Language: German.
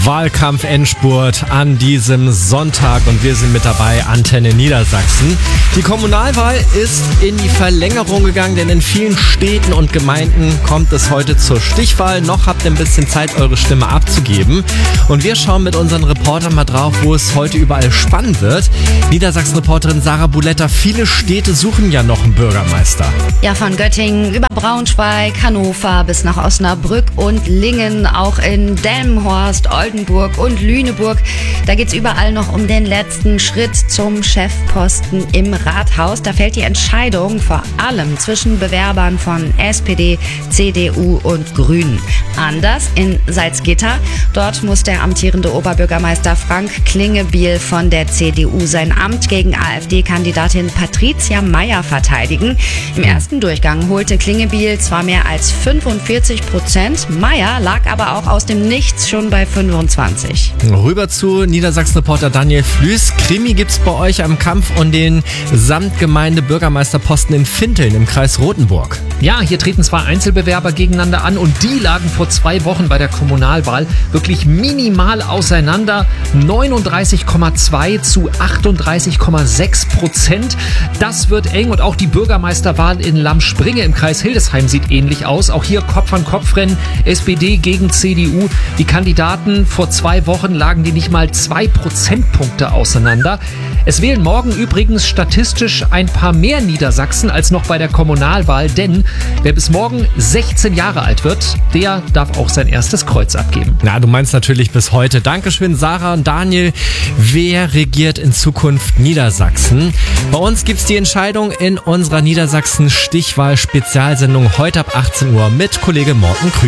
Wahlkampf-Endspurt an diesem Sonntag und wir sind mit dabei, Antenne Niedersachsen. Die Kommunalwahl ist in die Verlängerung gegangen, denn in vielen Städten und Gemeinden kommt es heute zur Stichwahl. Noch habt ihr ein bisschen Zeit, eure Stimme abzugeben. Und wir schauen mit unseren Reportern mal drauf, wo es heute überall spannend wird. Niedersachsen-Reporterin Sarah Buletta, viele Städte suchen ja noch einen Bürgermeister. Ja, von Göttingen über Braunschweig, Hannover bis nach Osnabrück und Lingen, auch in Delmenhorst, Oldenburg und Lüneburg. Da geht's überall noch um den letzten Schritt zum Chefposten im Rathaus. Da fällt die Entscheidung vor allem zwischen Bewerbern von SPD, CDU und Grünen. Anders in Salzgitter. Dort muss der amtierende Oberbürgermeister Frank Klingebiel von der CDU sein Amt gegen AfD-Kandidatin Patricia Meyer verteidigen. Im ersten Durchgang holte Klingebiel zwar mehr als 45%, Meyer lag aber auch aus dem Nichts schon bei 25. Rüber zu Niedersachsen-Reporter Daniel Flüß. Krimi gibt's bei euch am Kampf um den Samtgemeinde-Bürgermeisterposten in Finteln im Kreis Rothenburg. Ja, hier treten zwei Einzelbewerber gegeneinander an und die lagen vor 2 Wochen bei der Kommunalwahl wirklich minimal auseinander. 39,2 zu 38,6%. Das wird eng und auch die Bürgermeisterwahl in Lammspringe im Kreis Hildesheim sieht ähnlich aus. Auch hier Kopf-an-Kopf-Rennen, SPD gegen CDU. Die Kandidaten vor 2 Wochen lagen die nicht mal 2 Prozentpunkte auseinander. Es wählen morgen übrigens statistisch ein paar mehr Niedersachsen als noch bei der Kommunalwahl, denn wer bis morgen 16 Jahre alt wird, der darf auch sein erstes Kreuz abgeben. Na, du meinst natürlich bis heute. Dankeschön, Sarah und Daniel. Wer regiert in Zukunft Niedersachsen? Bei uns gibt's die Entscheidung in unserer Niedersachsen-Stichwahl-Spezialsendung heute ab 18 Uhr mit Kollege Morten Krüger.